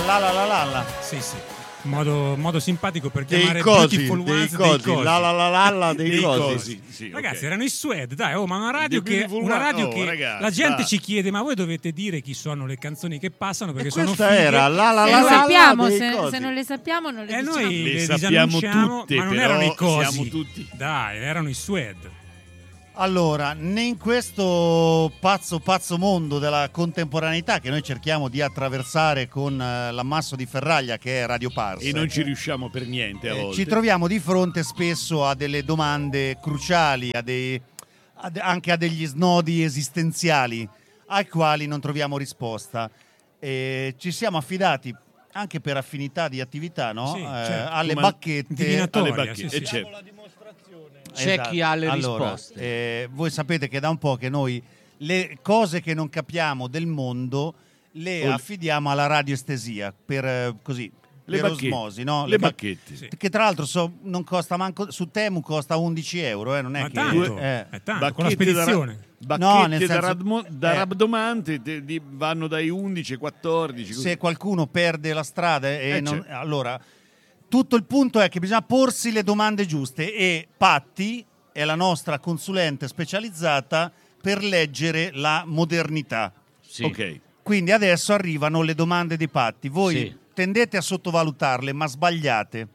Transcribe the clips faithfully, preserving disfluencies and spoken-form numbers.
la la la la la. Sì, sì. Modo, modo simpatico per Dei chiamare cosi, Beautiful dei Ones cosi, dei cosi. la la la la la dei, Dei cosi. cosi. Sì, Ragazzi, ok. erano i Suede, dai, oh, ma una radio The che, Beautiful una One- radio oh, che ragazzi, la gente dai. ci chiede, ma voi dovete dire chi sono le canzoni che passano perché E sono questa fighe. era la la Se la le la sappiamo, la dei se, cosi. se non le sappiamo non le E diciamo. noi Le le sappiamo disannunciamo, tutte, ma non però erano i cosi. siamo tutti. Dai, erano i Suede. Allora, né in questo pazzo pazzo mondo della contemporaneità che noi cerchiamo di attraversare con eh, l'ammasso di ferraglia che è Radio Pars, E non ci riusciamo per niente a eh, volte. ci troviamo di fronte spesso a delle domande cruciali, a dei, a de- anche a degli snodi esistenziali ai quali non troviamo risposta. E ci siamo affidati anche per affinità di attività, no? Sì, Eh, certo. alle Come- bacchette. Divinatoria, alle bacchette, sì, e sì. certo. C'è chi ha le Allora, risposte. eh, voi sapete che da un po' che noi le cose che non capiamo del mondo le Oh, affidiamo alla radioestesia per eh, così Le per bacchette. osmosi, no? Le ba- bacchette. Sì. che tra l'altro so- non costa manco su Temu, costa undici euro, eh, non è Ma che tanto, eh. è tanto, con la Bacchette da, spedizione. bacchette No, nel da, senso- Radmo- da eh. Rabdomante te- di- vanno dai undici ai quattordici. così. Se qualcuno perde la strada e Eh, non- certo. allora tutto il punto è che bisogna porsi le domande giuste e Patti è la nostra consulente specializzata per leggere la modernità. Sì. Ok. Quindi adesso arrivano le domande di Patti. Voi Sì. tendete a sottovalutarle, ma sbagliate.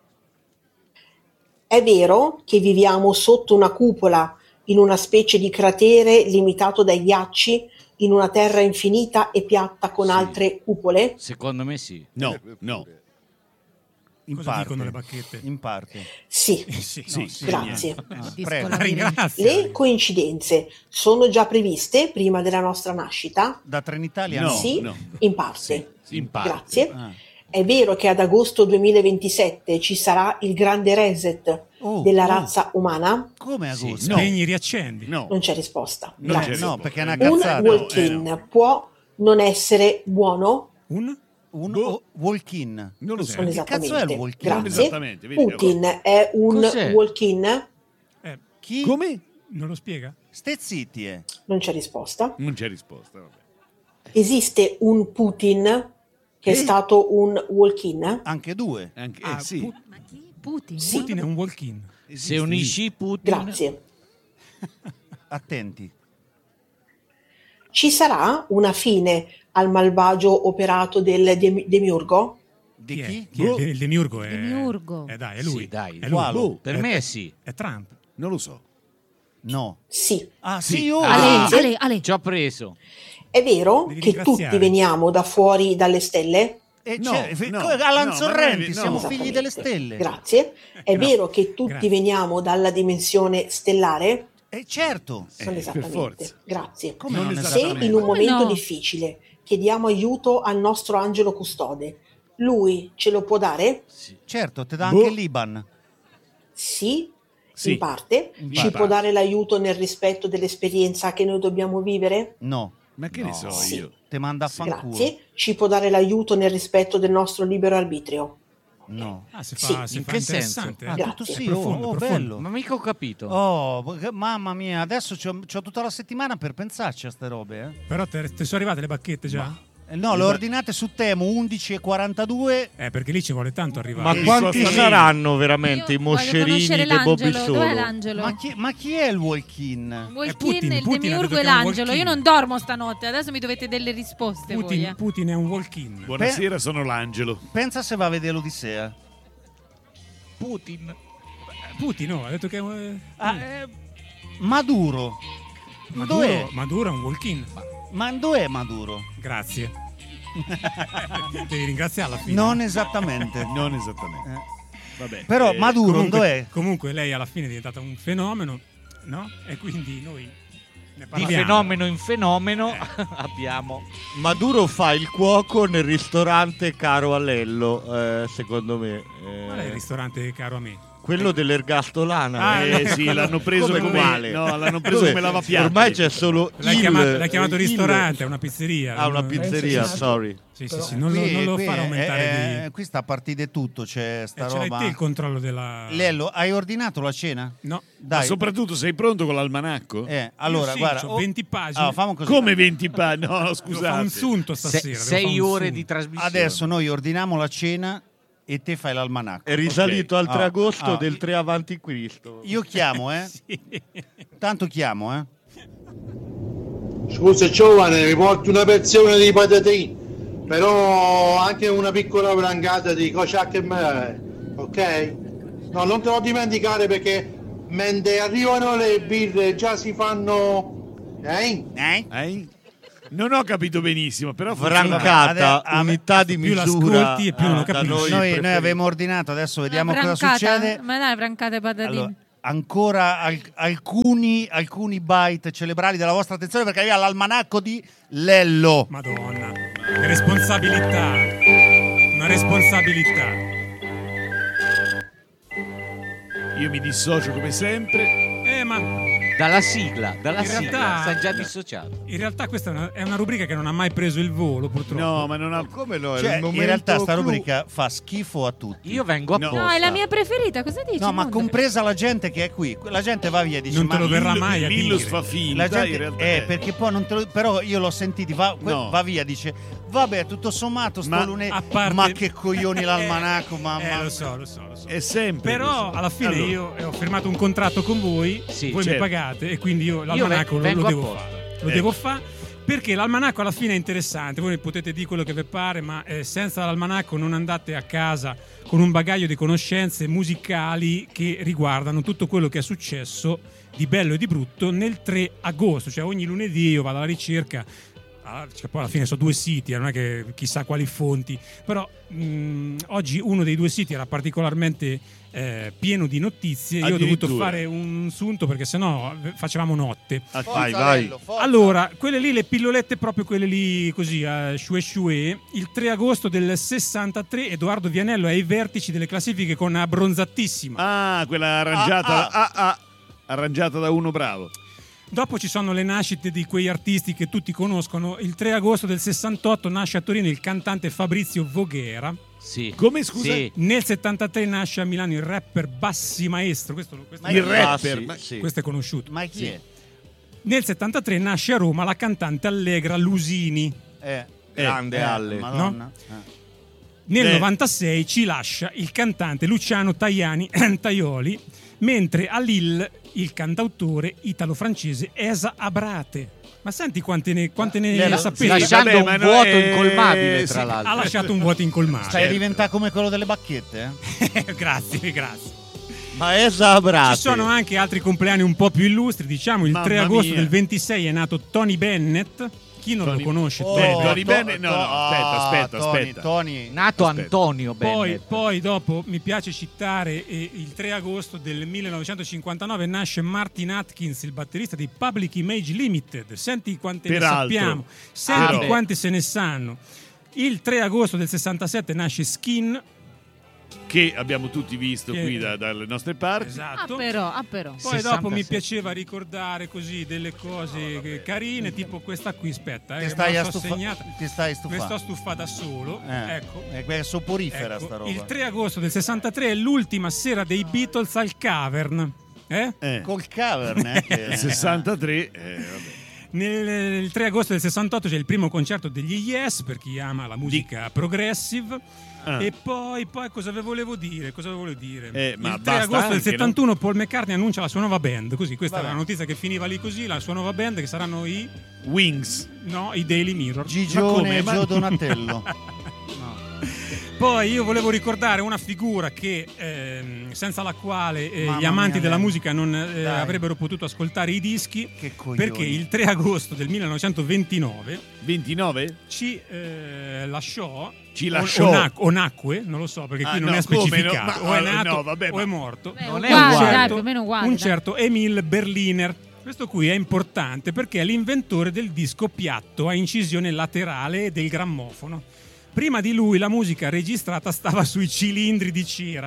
È vero che viviamo sotto una cupola, in una specie di cratere limitato dai ghiacci, in una terra infinita e piatta con Sì. altre cupole? Secondo me sì. No, no. In Cosa parte. dicono le bacchette? In parte. Sì, Sì, Sì, no, sì. grazie. Ah, Disco prego. la La ringrazio. Le coincidenze sono già previste prima della nostra nascita? Da Trenitalia No. no. Sì, no. in parte. In parte. Grazie. Ah. È vero che ad agosto duemilaventisette ci sarà il grande reset Oh, della oh. razza umana? Come Sì, agosto? no. Spegni, riaccendi. No. Non c'è risposta. Non c'è Grazie. No, risposta. perché è una Eh, Un cazzata. walk-in eh, no. può non essere buono? Un? Un Boh. o- walk-in. Non lo so. Cos'è? Che cazzo è il Esattamente. walk-in? Non Grazie. esattamente, vedi, Putin è un Cos'è? walk-in? Eh, Chi? Come? non lo spiega? Ste zitti, eh. Non c'è risposta. Non c'è risposta. Vabbè. Esiste un Putin che è Eh? stato un walk-in? Anche due. Anche, eh, Ah, sì. Pu- Ma chi? Putin? Sì. Putin è un walk-in. Se Esiste, unisci Putin, Grazie. Attenti. Ci sarà una fine al malvagio operato del dem- demiurgo? Di Chi è? chi? Chi è? Boh. Il demiurgo è... Demiurgo. Eh dai, è lui. Sì, dai. È lui. Quale? Boh. per È- me è- sì. È Trump. Non lo so. No. Sì. Ah, Sì. sì, oh. Ah. Ale, Ale, Ale. Ci ho preso. È vero Devi che ringraziare. tutti veniamo da fuori dalle stelle? E No, c'è- no, co- Alan no, ma Sorrenti, non è- siamo no. figli delle Esattamente. stelle. Grazie. È Grazie. vero che tutti Grazie. veniamo dalla dimensione stellare? Eh, certo. Eh, Non per esattamente. forza. Grazie. Come Non non Se esattamente. in un Come momento no? difficile chiediamo aiuto al nostro angelo custode, lui ce lo può dare? Certo, te dà Boh. anche l'Iban. Sì, Sì. in parte. In Ci parte. può dare l'aiuto nel rispetto dell'esperienza che noi dobbiamo vivere? No, Ma che No. ne so Sì. io? te manda a fanculo. Grazie. Ci può dare l'aiuto nel rispetto del nostro libero arbitrio? No. Ah, si Sì. fa, si In fa che interessante. senso? eh. Ah, Grazie. tutto sì, Profondo, oh, oh, profondo. bello. Ma mica ho capito. Oh, che- mamma mia, adesso c'ho, c'ho tutta la settimana per pensarci a ste robe, eh. Però te, te sono arrivate le bacchette già? Eh, No, le ordinate su Temu undici e quarantadue. Eh, perché lì ci vuole tanto Ma arrivare. il quanti suo saranno veramente Io i voglio moscerini conoscere di Bobby l'angelo. Dov'è Solo? l'angelo? Ma chi, ma chi è il walk-in? Walk-in, Putin, il Putin ha demiurgo detto e che è un l'angelo. Io walk-in. non dormo stanotte, adesso mi dovete delle risposte voi. Putin, eh. Putin è un walk-in. Buonasera, sono l'angelo. Pensa se va a vedere l'Odissea. Putin. Putin, no, ha detto che è un... Ah, eh, Maduro. Maduro, Dov'è? Maduro è un walk-in. Ma dov'è Maduro? Grazie. Devi ringraziarla alla fine. Non esattamente. Non esattamente. Eh. Vabbè. Però eh, Maduro comunque, dov'è? comunque lei alla fine è diventata un fenomeno, no? E quindi noi ne Di parliamo. fenomeno in fenomeno abbiamo. Maduro fa il cuoco nel ristorante caro a Lello, eh, secondo me. Eh, Qual è il ristorante caro a me? Quello dell'ergastolana. Ah, Eh no. sì, l'hanno preso Come come, quale? no, l'hanno preso Dove? come lavapiatti. Ormai c'è solo L'hai il, chiamato, l'hai chiamato il- ristorante, è una pizzeria. Ah, una Non- pizzeria, Eh, sì, sì. sorry. Sì, sì, sì, non lo, Qui- non lo qui farò è- aumentare è- di... qui sta a partire di tutto, c'è sta Eh, ce l'hai roba. te il controllo della... Lello, hai ordinato la cena? No. Ma Dai. soprattutto sei pronto con l'almanacco? Eh, allora, Io sì, guarda, c'ho oh, venti pagine. allora, famo così. Come venti pa? No, Devo scusate. fare un sunto Se- stasera. devo sei fare un ore sunto. di trasmissione. Adesso noi ordiniamo la cena e te fai l'almanacco. È risalito al tre Ah, agosto ah, del tre avanti Cristo. Io chiamo, eh? Sì. Tanto chiamo, eh? Scusa giovane, mi porti una porzione di patatine, però anche una piccola brangata di cociacche e mele, ok? No, non te lo dimenticare perché mentre arrivano le birre già si fanno... Eh? Eh? Eh? Non ho capito benissimo, però funziona. Francata, Vabbè, unità di più misura. l'ascolti e più non lo ah, da capisci. noi Noi, noi preferita. abbiamo ordinato, adesso vediamo Una cosa brancata? succede. Ma dai, brancate patatine. Allora, ancora al- alcuni, alcuni byte cerebrali della vostra attenzione perché arriva l'almanacco di Lello. Madonna, che responsabilità. Una responsabilità. Io mi dissocio come sempre. Eh, ma Dalla sigla, dalla In sigla, realtà- sta già dissociato. in realtà questa è una, è una rubrica che non ha mai preso il volo, purtroppo. No, ma non ha... Come no? È Cioè, il in momento realtà sta clou. rubrica fa schifo a tutti. Io vengo No. apposta. No, è la mia preferita, cosa dici? No, ma Mondo? compresa la gente che è qui. La gente va via e dice Non te ma lo verrà Lillo- mai a Lillo dire. fa finta, la gente in realtà eh, è- perché poi non te lo, però io l'ho sentito va, que- No. va via dice vabbè tutto sommato sto Ma lunedì A parte- ma che coglioni l'almanacco Eh, mamma eh, lo mia. so, lo so, lo so. È sempre Però così. alla fine Allora, io eh, ho firmato un contratto con voi, Sì, voi certo. mi pagate e quindi io l'almanacco lo, vengo lo devo apposta. fare. Lo Ecco. devo fare perché l'almanacco alla fine è interessante. Voi potete dire quello che vi pare, ma eh, senza l'almanacco non andate a casa con un bagaglio di conoscenze musicali che riguardano tutto quello che è successo di bello e di brutto nel tre agosto. Cioè ogni lunedì io vado alla ricerca. Ah, cioè, poi alla fine sono due siti, non è che chissà quali fonti, però mh, oggi uno dei due siti era particolarmente eh, pieno di notizie. Io ho dovuto Addirittura. fare un sunto perché sennò facevamo notte. Ah, Forza, Vai, vai. Lello, forza. Allora, quelle lì, le pillolette, proprio quelle lì così, eh, shue shue, il tre agosto del sessantatré Edoardo Vianello è ai vertici delle classifiche con abbronzatissima. Ah, quella arrangiata, Ah, ah, ah, arrangiata da uno bravo. Dopo ci sono le nascite di quei artisti che tutti conoscono. Il tre agosto del sessantotto nasce a Torino il cantante Fabrizio Voghera. Sì. Come, scusa? Sì. Nel settantatré nasce a Milano il rapper Bassi Maestro. Questo, questo, Il Ma- rapper. Ah, sì, ma- sì. questo è conosciuto. ma chi è? Nel settantatré nasce a Roma la cantante allegra Lusini. Eh, Grande eh, Alle. Madonna. Eh. Nel Beh. novantasei ci lascia il cantante Luciano Tajani Tajoli, mentre a Lille il cantautore italo-francese Esa Abrate. Ma senti quante ne, quante ne Lello, sapete? Lasciando vabbè, un ma no, vuoto eh, incolmabile, tra sì. l'altro. Ha lasciato un vuoto incolmabile. Stai a diventare come quello delle bacchette, eh? grazie, grazie. Ma Esabrate. Ci sono anche altri compleanni un po' più illustri, diciamo il Mamma tre agosto mia. del ventisei è nato Tony Bennett. Chi non Tony- lo conosce? Oh, Beh, Tony? Tony To- Bennett- no, no, To- aspetta, ah, aspetta, Tony, aspetta. Tony. Nato Aspetta. Antonio Poi, Bennett. poi dopo mi piace citare eh, il tre agosto del millenovecentocinquantanove nasce Martin Atkins, il batterista di Public Image Limited. Senti quante Peraltro. ne sappiamo, senti Ah, beh. quante se ne sanno. Il tre agosto del sessantasette nasce Skin. Che abbiamo tutti visto Che- qui da- dalle nostre parti. Ah Esatto. però, ah però. Poi sessantasette. dopo mi piaceva ricordare così delle cose che- carine, tipo questa qui, aspetta, eh, Ti che stai, me la a so stufa- segnata. ti stai Me stufando. sto stufando da solo. Eh, Ecco. È quella soporifera Ecco, sta roba. il tre agosto del sessantatré è l'ultima sera dei Beatles al Cavern. Eh? Eh, Col cavern, eh, che- il sessantatré, eh, vabbè. Nel il tre agosto del sessantotto c'è il primo concerto degli Yes, per chi ama la musica progressive. Ah. E poi, poi cosa ve volevo dire? Cosa ve volevo dire? Eh, ma il tre basta agosto del anche, settantuno Paul McCartney annuncia la sua nuova band. Così, questa Vabbè. era la notizia che finiva lì così. La sua nuova band che saranno i, Wings. no, i Daily Mirror. Gigione come? e Ma- Gio Donatello. Poi io volevo ricordare una figura che ehm, senza la quale eh, Mamma gli amanti mia, della Lello. musica non eh, Dai. avrebbero potuto ascoltare i dischi, Che coglioni. perché il tre agosto del millenovecentoventinove ventinove? ci eh, lasciò, Ci o- lasciò. o, nac- o nacque, non lo so perché qui Ah, non no, è come? specificato, No, ma- o è ah, nato no, vabbè, o ma- è morto. Beh, Non è uguale, uguale. dai, più o meno uguale. Un dai. certo Emil Berliner. Questo qui è importante perché è l'inventore del disco piatto a incisione laterale e del grammofono. Prima di lui la musica registrata stava sui cilindri di cera.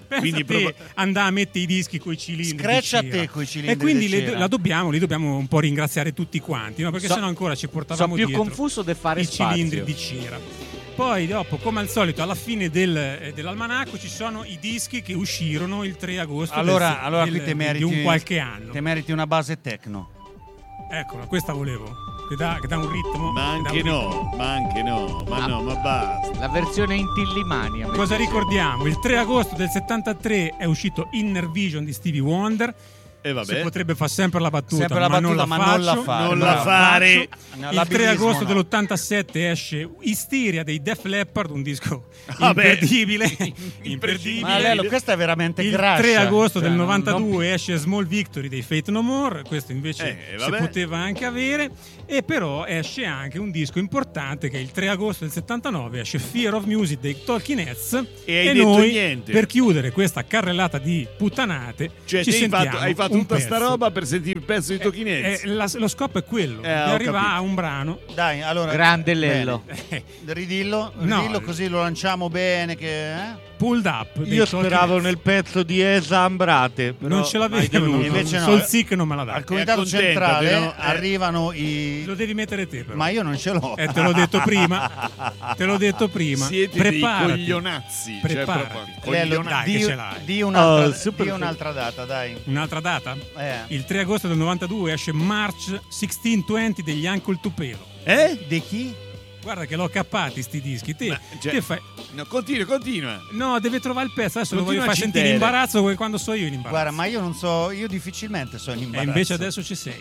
Pensa Quindi a te proba- andare a mettere i dischi coi cilindri. Screccia di a te cera. coi cilindri E quindi di le- cera. la dobbiamo, li dobbiamo un po' ringraziare tutti quanti, no? Perché So- sennò ancora ci portavamo sono più dietro confuso di fare i spazio. cilindri di cera. Poi dopo, come al solito, alla fine del, eh, dell'almanacco ci sono i dischi che uscirono il tre agosto Allora, del, allora del- qui te meriti, di un qualche anno. te meriti una base techno. Eccola, questa volevo. Che dà, che dà un ritmo. Ma che dà anche un ritmo. no, ma anche no, ma Ah. no, ma basta. La versione in Tillimania. Cosa ricordiamo? Il tre agosto del settantatré è uscito Inner Vision di Stevie Wonder. E Si vabbè. potrebbe fare sempre la battuta, Sempre la ma, non, battuta, la ma non la faccio. fare. Non bravo. la fare. Il L'abilismo tre agosto no. dell'ottantasette esce Hysteria dei Def Leppard, un disco Vabbè. imperdibile. Imprescindibile. imperdibile. Ma Lello, questa è veramente Il grascia. tre agosto Cioè, del non- novantadue esce Small Victory dei Fate No More, questo invece Eh, si vabbè. poteva anche avere, e però esce anche un disco importante che è il tre agosto del settantanove esce Fear of Music dei Talking Heads, E hai detto noi niente. per chiudere questa carrellata di puttanate Cioè, ci te hai sentiamo fatto, hai fatto un tutta sta pezzo. roba per sentire il pezzo di Talking Heads. Eh, la- lo scopo è quello, Eh, di ho arrivare capito. a un brano. Dai, allora. Grande Lello. bene. Ridillo, No. ridillo così lo lanciamo bene. Che, eh? Pulled Up dei Io Talking speravo Heads. nel pezzo di Esa Ambrate, però Non ce mai l'avevo, deluso. Invece no. Soul Sick non me la dà. Al comitato accontenta, centrale però, eh. arrivano i. Lo devi mettere te però. Ma io non ce l'ho. Eh, te l'ho detto prima. Te l'ho detto prima. Siete Preparati. dei coglionazzi. Cioè, Preparati. proprio Lello, coglionazzi. Dai, di, che ce l'hai. di un'altra, Oh, super di un'altra data, dai. Un'altra data? Eh. Il tre agosto del novantadue esce March sedici venti degli Uncle Tupelo. Eh? Di chi? Guarda che l'ho cappati sti dischi. Te, Ma, cioè- che fai? No, continua, continua. No, deve trovare il pezzo. Adesso lo voglio Continua far a sentire in citare. imbarazzo come quando so io in imbarazzo. Guarda, ma io non so, io difficilmente sono in E imbarazzo. invece adesso ci sei.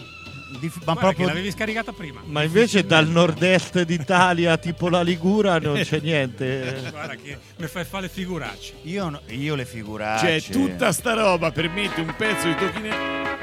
Dif- ma Guarda proprio che l'avevi scaricata prima. Ma invece dal nord-est d'Italia, tipo la Ligura, non c'è niente. Guarda che mi fai fare le figuracce. io, no- io le figuracce. Cioè, tutta sta roba per mettere un pezzo di Talking Heads.